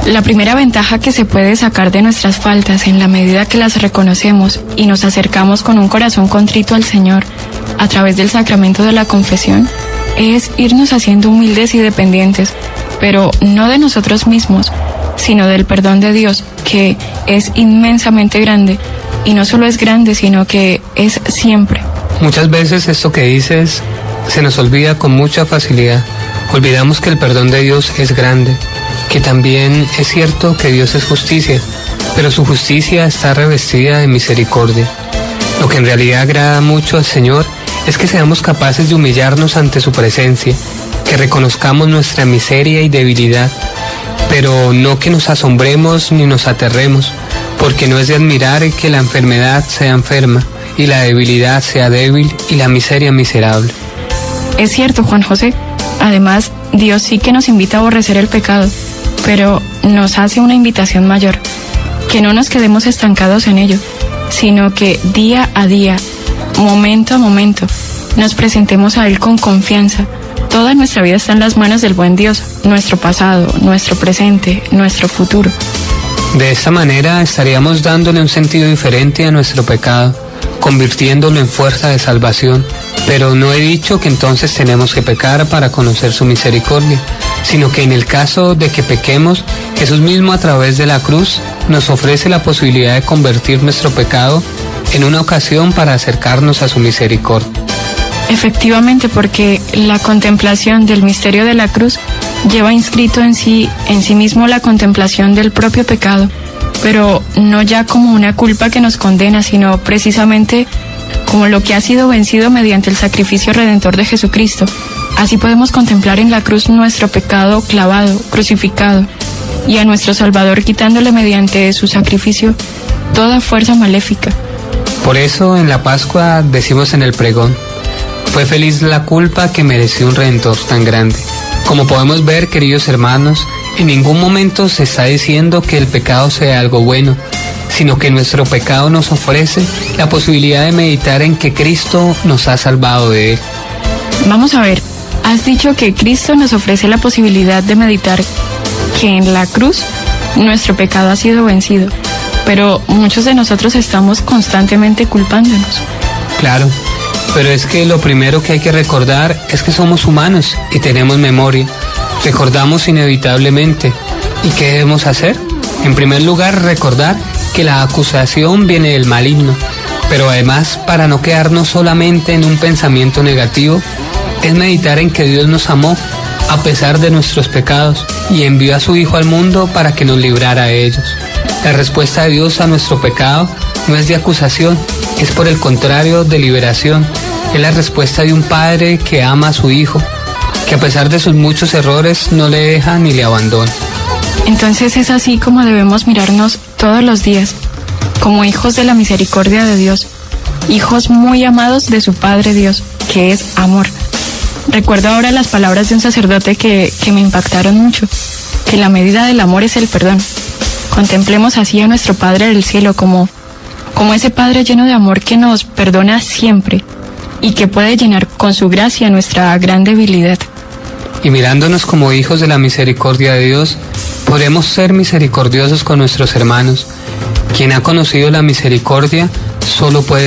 La primera ventaja que se puede sacar de nuestras faltas en la medida que las reconocemos y nos acercamos con un corazón contrito al Señor a través del sacramento de la confesión es irnos haciendo humildes y dependientes, pero no de nosotros mismos, sino del perdón de Dios, que es inmensamente grande, y no solo es grande, sino que es siempre. Muchas veces esto que dices se nos olvida con mucha facilidad. Olvidamos que el perdón de Dios es grande, que también es cierto que Dios es justicia, pero su justicia está revestida de misericordia. Lo que en realidad agrada mucho al Señor es que seamos capaces de humillarnos ante su presencia, que reconozcamos nuestra miseria y debilidad, pero no que nos asombremos ni nos aterremos, porque no es de admirar que la enfermedad sea enferma, y la debilidad sea débil, y la miseria miserable. Es cierto, Juan José. Además, Dios sí que nos invita a aborrecer el pecado, pero nos hace una invitación mayor, que no nos quedemos estancados en ello, sino que día a día, momento a momento, nos presentemos a Él con confianza. Toda nuestra vida está en las manos del buen Dios, nuestro pasado, nuestro presente, nuestro futuro. De esta manera estaríamos dándole un sentido diferente a nuestro pecado, convirtiéndolo en fuerza de salvación. Pero no he dicho que entonces tenemos que pecar para conocer su misericordia, sino que en el caso de que pequemos, Jesús mismo a través de la cruz nos ofrece la posibilidad de convertir nuestro pecado en una ocasión para acercarnos a su misericordia. Efectivamente, porque la contemplación del misterio de la cruz lleva inscrito en sí mismo la contemplación del propio pecado, pero no ya como una culpa que nos condena, sino precisamente como lo que ha sido vencido mediante el sacrificio redentor de Jesucristo. Así podemos contemplar en la cruz nuestro pecado clavado, crucificado, y a nuestro Salvador quitándole mediante su sacrificio toda fuerza maléfica. Por eso en la Pascua decimos en el pregón: fue feliz la culpa que mereció un Redentor tan grande. Como podemos ver, queridos hermanos, en ningún momento se está diciendo que el pecado sea algo bueno, sino que nuestro pecado nos ofrece la posibilidad de meditar en que Cristo nos ha salvado de él. Vamos a ver, has dicho que Cristo nos ofrece la posibilidad de meditar que en la cruz nuestro pecado ha sido vencido, pero muchos de nosotros estamos constantemente culpándonos. Claro, pero es que lo primero que hay que recordar es que somos humanos y tenemos memoria. Recordamos inevitablemente. ¿Y qué debemos hacer? En primer lugar, recordar que la acusación viene del maligno, pero además, para no quedarnos solamente en un pensamiento negativo, es meditar en que Dios nos amó a pesar de nuestros pecados y envió a su Hijo al mundo para que nos librara de ellos. La respuesta de Dios a nuestro pecado no es de acusación, es por el contrario de liberación. Es la respuesta de un padre que ama a su Hijo, que a pesar de sus muchos errores no le deja ni le abandona. Entonces es así como debemos mirarnos todos los días, como hijos de la misericordia de Dios, hijos muy amados de su Padre Dios, que es amor. Recuerdo ahora las palabras de un sacerdote que me impactaron mucho, que la medida del amor es el perdón. Contemplemos así a nuestro Padre del cielo como ese Padre lleno de amor que nos perdona siempre y que puede llenar con su gracia nuestra gran debilidad. Y mirándonos como hijos de la misericordia de Dios, podremos ser misericordiosos con nuestros hermanos. Quien ha conocido la misericordia solo puede